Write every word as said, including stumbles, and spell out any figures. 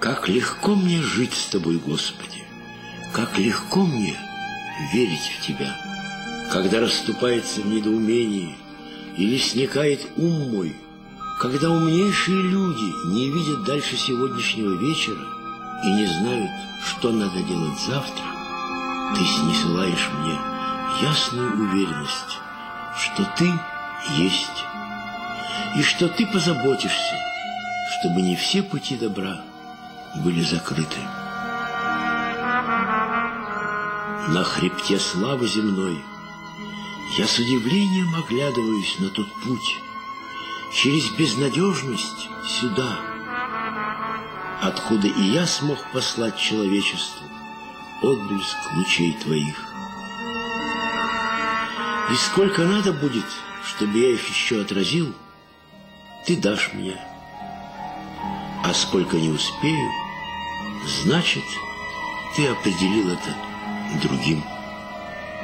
Как легко мне жить с Тобой, Господи, как легко мне верить в Тебя. Когда расступается в недоумении или сникает ум мой, когда умнейшие люди не видят дальше сегодняшнего вечера и не знают, что надо делать завтра, Ты снисылаешь мне ясную уверенность, что Ты есть, и что Ты позаботишься, чтобы не все пути добра были закрыты. На хребте славы земной я с удивлением оглядываюсь на тот путь, через безнадежность сюда, откуда и я смог послать человечеству отблеск лучей Твоих. И сколько надо будет, чтобы я их еще отразил, Ты дашь мне. А сколько не успею, значит, Ты определил это другим.